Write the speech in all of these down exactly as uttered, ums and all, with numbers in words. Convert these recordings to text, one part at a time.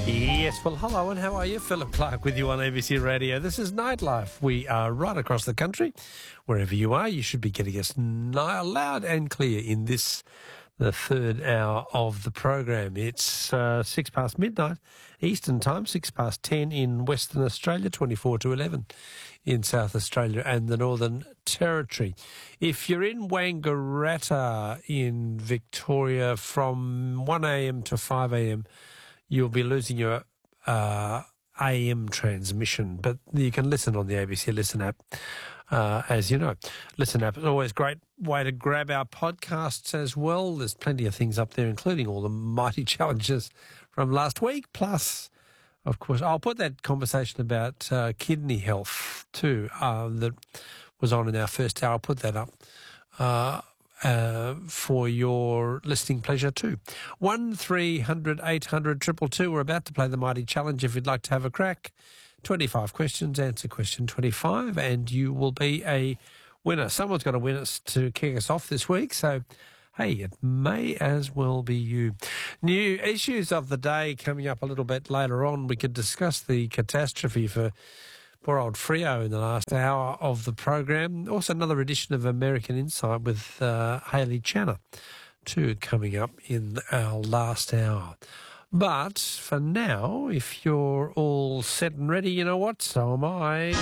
Yes, well, hello and how are you? Philip Clark with you on A B C Radio. This is Nightlife. We are right across the country. Wherever you are, you should be getting us loud and clear in this, the third hour of the program. It's uh, six past midnight Eastern Time, six past ten in Western Australia, twenty-four to eleven in South Australia and the Northern Territory. If you're in Wangaratta in Victoria from one a m to five a m, you'll be losing your uh, A M transmission, but you can listen on the A B C Listen app, uh, as you know. Listen app is always a great way to grab our podcasts as well. There's plenty of things up there, including all the mighty challenges from last week. Plus, of course, I'll put that conversation about uh, kidney health too uh, that was on in our first hour. I'll put that up. Uh, Uh, for your listening pleasure too. One three hundred eight hundred two two two. We're about to play the Mighty Challenge if you'd like to have a crack. twenty-five questions, answer question twenty-five, and you will be a winner. Someone's got to win us to kick us off this week, so hey, it may as well be you. New issues of the day coming up a little bit later on. We could discuss the catastrophe for poor old Freo in the last hour of the program. Also another edition of American Insight with uh, Hayley Channer, too, coming up in our last hour. But for now, if you're all set and ready, you know what? So am I.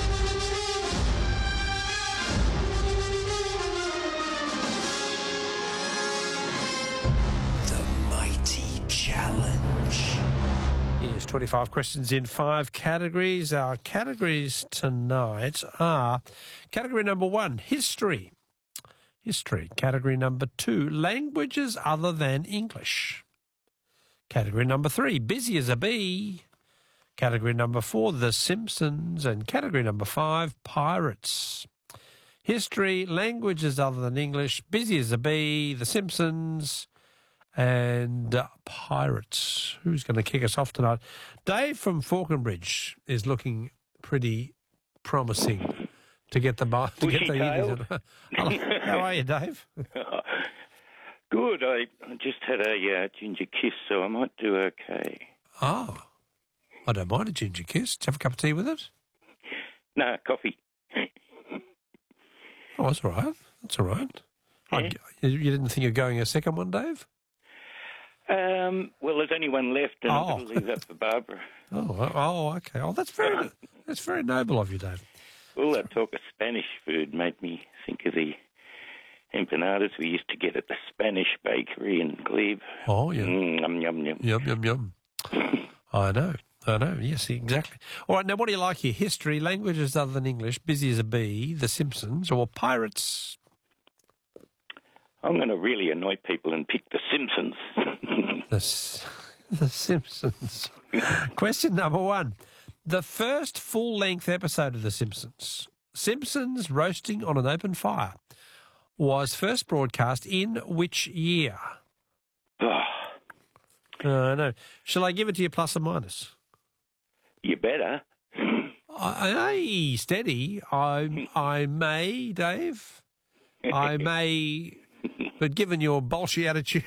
The Mighty Challenge. Yes, twenty-five questions in five categories. Our categories tonight are category number one, history. History. Category number two, languages other than English. Category number three, busy as a bee. Category number four, The Simpsons. And category number five, pirates. History, languages other than English, busy as a bee, The Simpsons, and uh, pirates. Who's going to kick us off tonight? Dave from Falconbridge is looking pretty promising to get the to get the. Hello, how are you, Dave? Good. I just had a uh, ginger kiss, so I might do okay. Oh, I don't mind a ginger kiss. Do you have a cup of tea with it? No, coffee. Oh, that's all right. That's all right. Yeah. I, you didn't think of going a second one, Dave? Um, well, there's only one left, and Oh. I'm going to leave that for Barbara. Oh, oh, okay. Oh, that's very that's very noble of you, Dave. All that talk of Spanish food made me think of the empanadas we used to get at the Spanish bakery in Glebe. Oh, yeah. Mm, yum, yum, yum. Yum, yum, yum. I know. I know. Yes, exactly. All right, now what do you like here? History, languages other than English, busy as a bee, The Simpsons, or pirates? I'm going to really annoy people and pick The Simpsons. The, S- the Simpsons. Question number one. The first full-length episode of The Simpsons, Simpsons Roasting on an Open Fire, was first broadcast in which year? Oh, Uh, no. Shall I give it to you plus or minus? you better. I, I steady. I I may, Dave. I may, but given your bolshy attitude,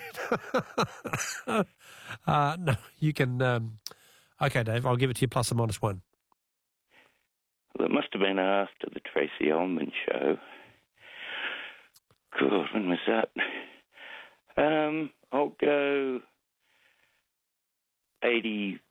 uh, no, you can. Um, okay, Dave. I'll give it to you plus or minus one. Well, it must have been after the Tracy Ullman show. God, when was that? Um, I'll go eighty-six.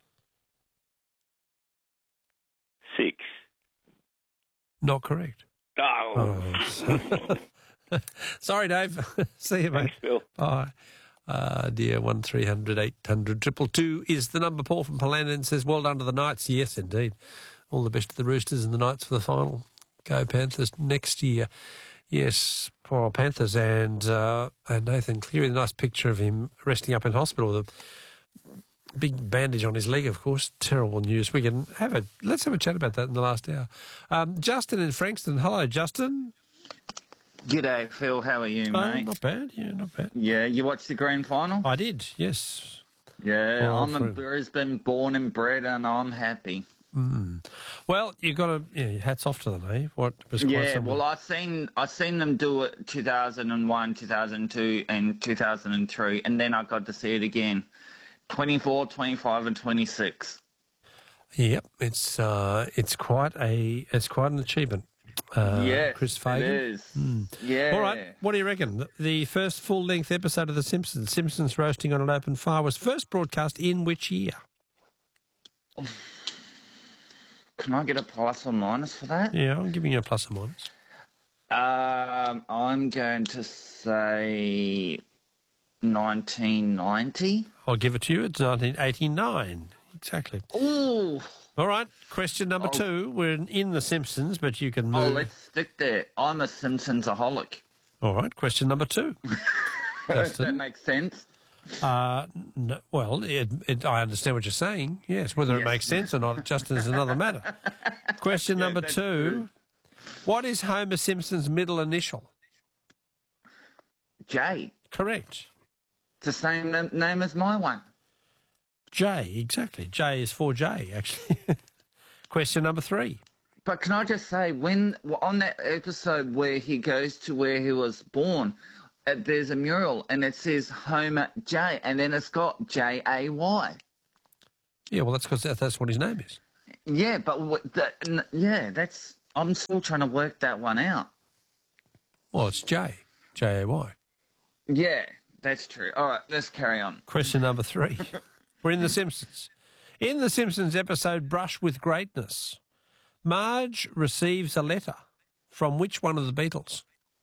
Not correct. Oh, Oh, sorry, Dave. See you, mate. thanks, Phil. Bye. Uh, dear, one three hundred eight hundred two two two is the number. Paul from Palandon says, well done to the Knights. Yes, indeed. All the best to the Roosters and the Knights for the final. Go Panthers next year. Yes, poor old Panthers. And, uh, and Nathan Cleary, a nice picture of him resting up in hospital with a big bandage on his leg, of course. Terrible news. We can have a, let's have a chat about that in the last hour. Um, Justin in Frankston. Hello, Justin. G'day, Phil. How are you, Oh, mate? not bad. Yeah, not bad. Yeah, you watched the grand final? I did, yes. Yeah, Oh, I'm a for- Brisbane born and bred, and I'm happy. Mm. Well, you've got to, yeah, hats off to them, eh? What was quite Yeah, similar. well, I seen I seen them do it two thousand one, two thousand two, and two thousand three, and then I got to see it again twenty-four, twenty-five, and twenty-six. Yep, it's uh, it's quite a it's quite an achievement. Uh, Yes, Chris it Fagan. is. Yeah. All right, what do you reckon? The- The first full-length episode of The Simpsons, Simpsons Roasting on an Open Fire, was first broadcast in which year? Can I get a plus or minus for that? Yeah, I'm giving you a plus or minus. Um, I'm going to say nineteen ninety. I'll give it to you. It's nineteen eighty-nine. Exactly. Ooh. All right, question number Oh. two. We're in The Simpsons, but you can Oh, move. let's stick there. I'm a Simpsonsaholic. All right, question number two. If that Justin. makes sense. Uh, no, well, it, it, I understand what you're saying. Yes, whether it Yes. makes sense or not, Justin, is another matter. Question Yeah, number that's two. true. What is Homer Simpson's middle initial? J. Correct. It's the same na- name as my one. J, exactly. J is for J, actually. Question number three. But can I just say, when on that episode where he goes to where he was born, uh, there's a mural and it says Homer J, and then it's got J A Y. Yeah, well, that's because that's what his name is. Yeah, but what the, n- yeah, that's. I'm still trying to work that one out. Well, it's J, J A Y. Yeah, that's true. All right, let's carry on. Question number three. We're in The Simpsons. In The Simpsons episode Brush with Greatness, Marge receives a letter from which one of the Beatles?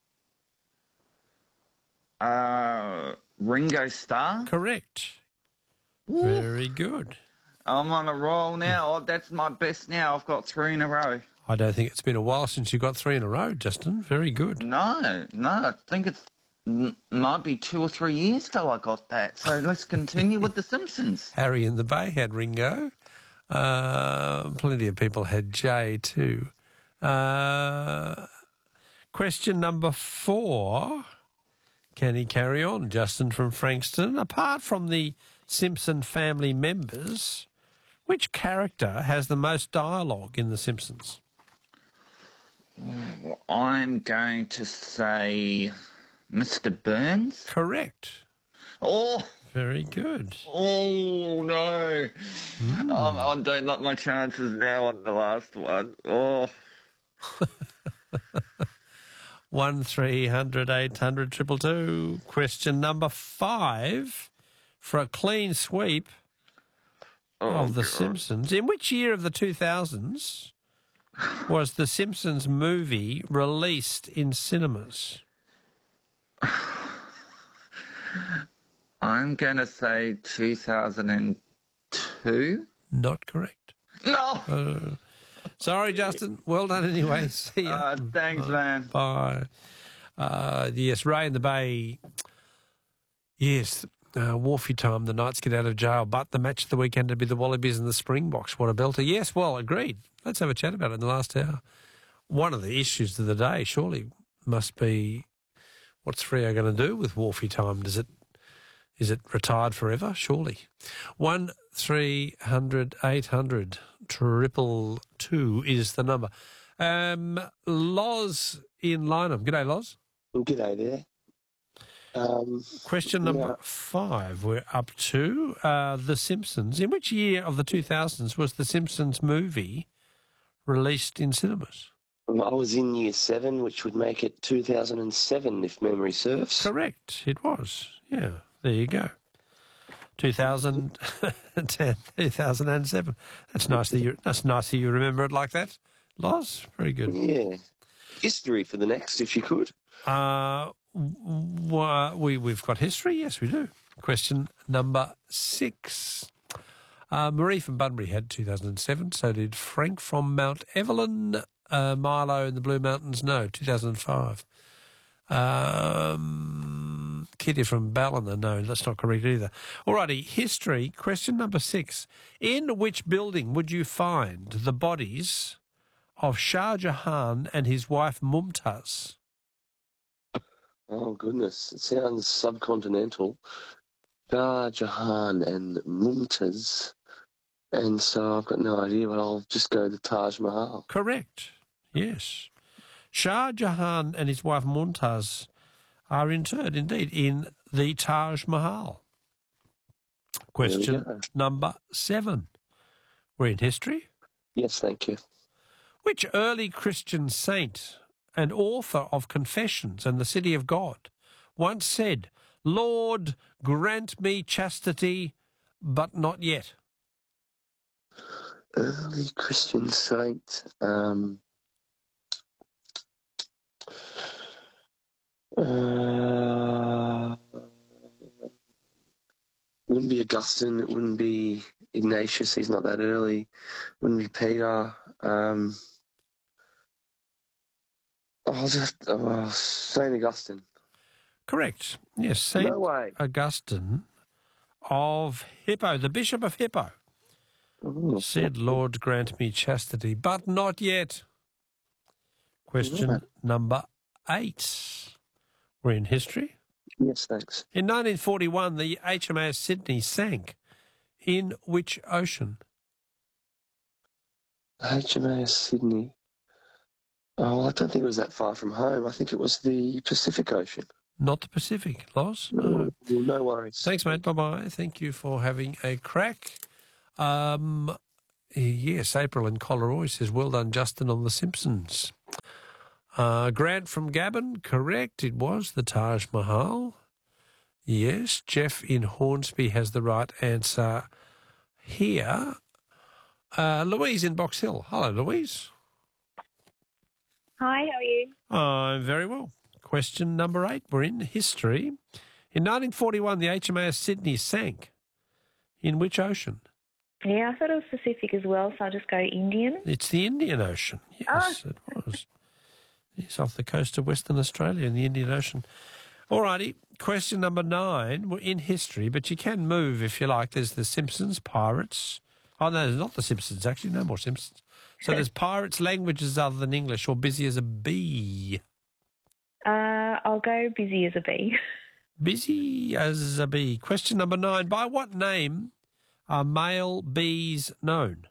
Uh, Ringo Starr. Correct. Very good. I'm on a roll now. Oh, that's my best now. I've got three in a row. I don't think it's been a while since you got three in a row, Justin. Very good. No, no, I think it's m- might be two or three years ago I got that. So let's continue with The Simpsons. Harry in the Bay had Ringo. Uh, plenty of people had Jay too. Uh, question number four. Can he carry on? Justin from Frankston. Apart from the Simpson family members, which character has the most dialogue in The Simpsons? I'm going to say Mister Burns. Correct. Oh, Very good. oh no. Hmm. Um, I don't like my chances now on the last one. Oh, One three hundred eight hundred triple two. Question number five for a clean sweep oh of The God. Simpsons. In which year of the two thousands was The Simpsons movie released in cinemas? I'm going to say two thousand two. Not correct. No. Uh, sorry, Justin. Well done anyway. See ya. Uh, thanks, man. Bye. Uh, yes, Ray in the Bay. Yes, uh, Wharfie time. The Knights get out of jail, but the match of the weekend to be the Wallabies and the Springboks. What a belter. Yes, well, agreed. Let's have a chat about it in the last hour. One of the issues of the day surely must be what's Freo going to do with Wharfie time? Does it Is it retired forever? Surely. One three hundred eight hundred triple two is the number. Um, Loz in Lynham. G'day, Loz. G'day there. Um, Question number yeah. five. We're up to uh, The Simpsons. In which year of the two thousands was The Simpsons movie released in cinemas? I was in year seven, which would make it two thousand seven, if memory serves. Correct. It was. Yeah. There you go. two thousand ten, two thousand seven. That's nice that you. That's nice that you remember it like that, Loz. Very good. Yeah. History for the next, if you could. Uh, w- we we've got history. Yes, we do. Question number six. Uh, Marie from Bunbury had two thousand seven. So did Frank from Mount Evelyn. Uh, Milo in the Blue Mountains. No, two thousand five. Um, Kitty from Ballina. No, that's not correct either. Alrighty, history. Question number six. In which building would you find the bodies of Shah Jahan and his wife Mumtaz? Oh, goodness. It sounds subcontinental. Shah Jahan and Mumtaz. And so I've got no idea, but I'll just go to Taj Mahal. Correct. Yes. Shah Jahan and his wife Mumtaz are interred, indeed, in the Taj Mahal. Question go. number seven. We're in history. Yes, thank you. Which early Christian saint and author of Confessions and the City of God once said, "Lord, grant me chastity, but not yet"? Early Christian saint. Um, uh, wouldn't be Augustine. It wouldn't be Ignatius. He's not that early. Wouldn't be Peter. Um, I'll just oh, Saint Augustine. Correct. Yes, Saint No way. Augustine of Hippo, the Bishop of Hippo, Oh, said, "Lord, grant me chastity, but not yet." Question Right. number eight. We're in history. yes, thanks. In nineteen forty-one, the H M A S Sydney sank. In which ocean? H M A S Sydney. Oh, I don't think it was that far from home. I think it was the Pacific Ocean. Not the Pacific, Loz. No. No, no worries. Thanks, mate. Bye-bye. Thank you for having a crack. Um, yes, April in Collaroy says, "Well done, Justin, on The Simpsons." Uh, Grant from Gabon, correct. It was the Taj Mahal. Yes, Jeff in Hornsby has the right answer here. Uh, Louise in Box Hill. Hello, Louise. Hi, how are you? I'm very well. Question number eight. We're in history. In nineteen forty-one, the H M A S Sydney sank. In which ocean? Yeah, I thought it was Pacific as well, so I'll just go Indian. It's the Indian Ocean. Yes, it was. It's off the coast of Western Australia in the Indian Ocean. All righty. Question number nine. We're in history, but you can move if you like. There's the Simpsons, Pirates. Oh, no, there's not the Simpsons, actually. No more Simpsons. So there's Pirates, languages other than English, or busy as a bee. Uh, I'll go busy as a bee. Busy as a bee. Question number nine. By what name are male bees known?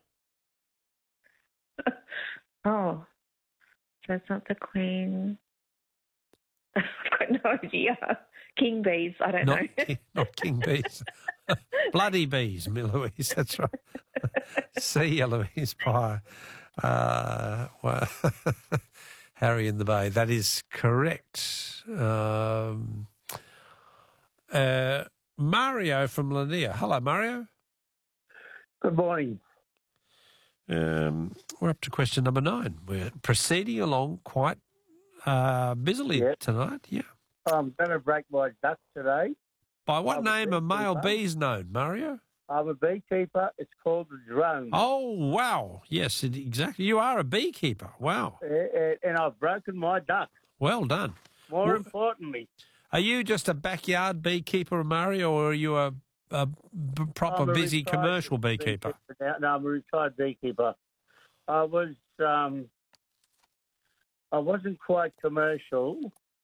Oh, so it's not the queen. I've got no idea. King bees, I don't Not, know. king, not king bees. Bloody bees, Louise. That's right. See you, Louise. Bye. Uh, well, Harry in the Bay. That is correct. Um, uh, Mario from Lanier. Hello, Mario. Good morning. Um, we're up to question number nine. We're proceeding along quite uh, busily Yep. tonight. Yeah. I'm going to break my duck today. By what I'm a name are male beekeeper. bees known, Mario? I'm a beekeeper. It's called the drone. Oh, wow. Yes, it, exactly. You are a beekeeper. Wow. Uh, uh, and I've broken my duck. Well done. More Well- importantly, Are you just a backyard beekeeper, Mario, or are you a, a b- proper I'm a busy retired commercial beekeeper? Now, no, I'm a retired beekeeper. I was, um, I wasn't quite commercial.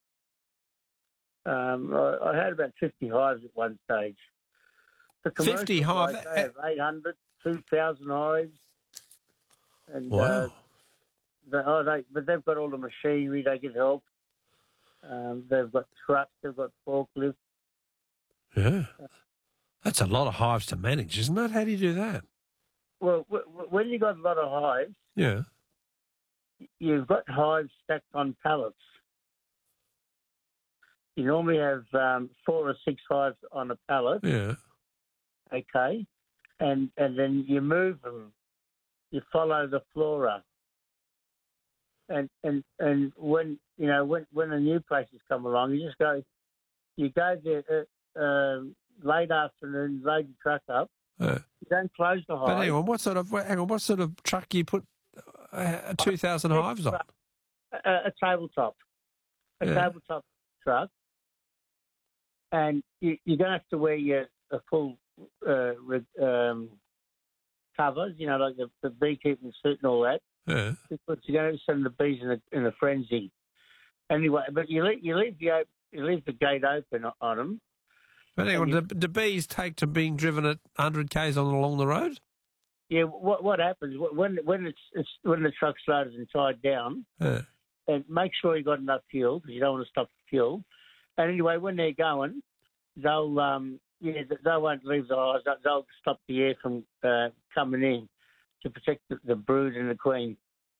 Um, I, I had about fifty hives at one stage. The commercial fifty guys, hives? They have eight hundred, two thousand hives. And, Wow. uh, they, oh, they, but they've got all the machinery. They can help. Um, they've got trucks. They've got forklifts. Yeah. That's a lot of hives to manage, isn't it? How do you do that? Well, w- w- when you've got a lot of hives, Yeah. you've got hives stacked on pallets. You normally have um, four or six hives on a pallet, Yeah. okay, and and then you move them. You follow the flora, and and and when you know when when the new places come along, you just go, you go there uh, uh, late afternoon, load your truck up. Uh, You don't close the but hive. hang on, what sort of hang on, what sort of truck do you put uh, two thousand hives on? A, a tabletop, a Yeah. tabletop truck, and you, you're going to have to wear your a full uh, re- um, covers, you know, like the, the beekeeping suit and all that, Yeah. because you're going to send the bees in a, in a frenzy. Anyway, but you leave you leave the op- you leave the gate open o- on them. But hang on, And you- do, do bees take to being driven at one hundred k's on along the road? Yeah, what what happens wh- when when it's, it's when the truck's loaded and tied down, Yeah. and make sure you got enough fuel because you don't want to stop the fuel. And anyway, when they're going, they'll um, yeah, they they won't leave the hives. They'll- They'll stop the air from uh, coming in to protect the, the brood and the queen.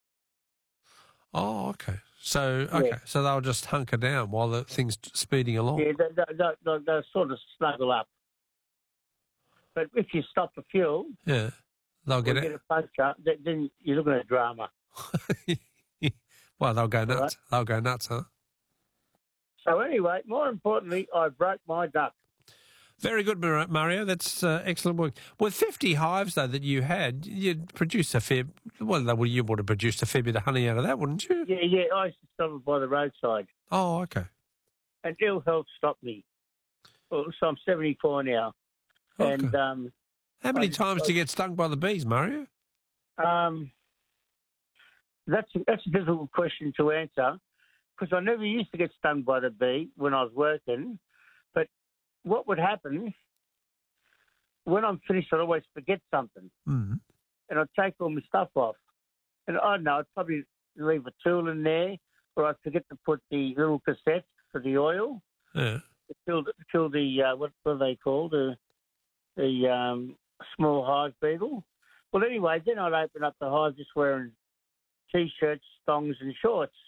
Oh, okay. So, okay. Yeah. So they'll just hunker down while the thing's speeding along. Yeah, they, they, they, they'll, they'll sort of snuggle up. But if you stop the fuel, Yeah. They'll or get get it. a puncture, then, then you're looking at drama. Well, they'll go nuts. Right. They'll go nuts, huh? So anyway, more importantly, I broke my duck. Very good, Mar- Mario. That's uh, excellent work. With fifty hives, though, that you had, you'd produce a fair... Well, well, you would have produced a fair bit of honey out of that, wouldn't you? Yeah, yeah, I used to stop it by the roadside. Oh, okay. And ill health stopped me. Well, so I'm seventy-four now. Okay. And um, How many I- times do you get stung by the bees, Mario? um, that's, that's a difficult question to answer because I never used to get stung by the bee when I was working. But what would happen, when I'm finished, I'd always forget something. Mm. And I'd take all my stuff off. And I don't know, I'd probably leave a tool in there, or I'd forget to put the little cassette for the oil Yeah. to kill the, kill the uh, what, what are they called? The, the um, small hive beetle. Well, anyway, then I'd open up the hive just wearing T-shirts, thongs and shorts.